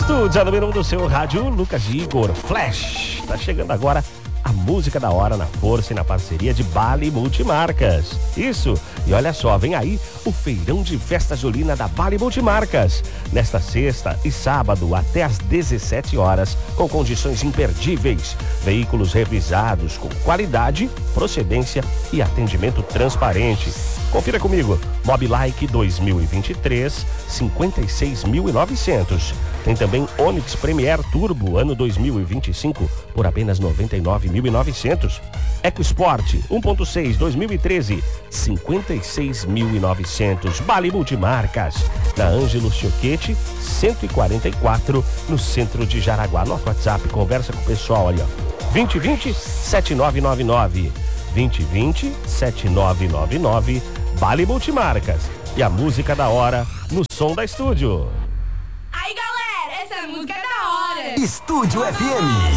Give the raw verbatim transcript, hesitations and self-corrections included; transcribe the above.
Estúdio a número um do seu rádio, Lucas Igor Flash. Tá chegando agora a música da hora na força e na parceria de Bali Multimarcas. Isso, e olha só, vem aí o feirão de festa julina da Bali Multimarcas. Nesta sexta e sábado até às dezessete horas, com condições imperdíveis. Veículos revisados com qualidade, procedência e atendimento transparente. Confira comigo, Mobilike dois mil e vinte e três, cinquenta e seis mil e novecentos. Tem também Onix Premier Turbo, ano dois mil e vinte e cinco, por apenas noventa e nove mil e novecentos. EcoSport um ponto seis, dois mil e treze, cinquenta e seis mil e novecentos. Bali Multimarcas, na Ângelo Chioquete, cento e quarenta e quatro, no centro de Jaraguá. Nosso WhatsApp, conversa com o pessoal ali, ó. vinte e vinte, setenta e nove noventa e nove. vinte e vinte, setenta e nove noventa e nove. Bali Multimarcas. E a música da hora no som da Estúdio. Aí, galera, essa música é da hora. Estúdio F M.